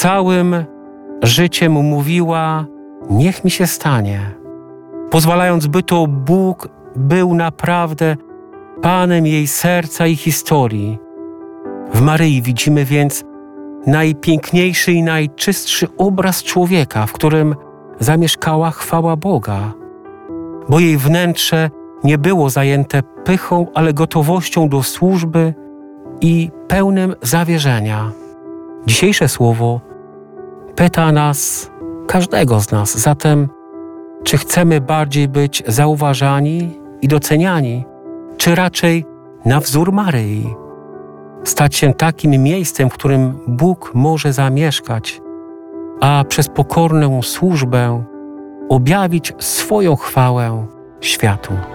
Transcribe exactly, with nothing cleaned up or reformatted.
całym życiem mówiła: niech mi się stanie, pozwalając, by to Bóg był naprawdę Panem jej serca i historii. W Maryi widzimy więc najpiękniejszy i najczystszy obraz człowieka, w którym zamieszkała chwała Boga, bo jej wnętrze nie było zajęte pychą, ale gotowością do służby i pełnym zawierzenia. Dzisiejsze słowo pyta nas, każdego z nas, zatem, czy chcemy bardziej być zauważani i doceniani, czy raczej na wzór Maryi, stać się takim miejscem, w którym Bóg może zamieszkać, a przez pokorną służbę objawić swoją chwałę światu.